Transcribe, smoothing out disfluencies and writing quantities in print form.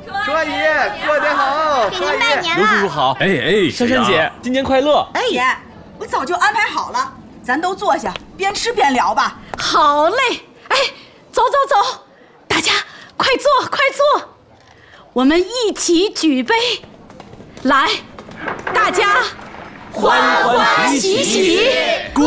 川爷过年好， 给您拜年了。 刘叔叔好，珊珊姐新年快乐。 姐，我早就安排好了，咱都坐下，边吃边聊吧。 好嘞，走，大家快坐，我们一起举杯，来，大家欢欢喜喜。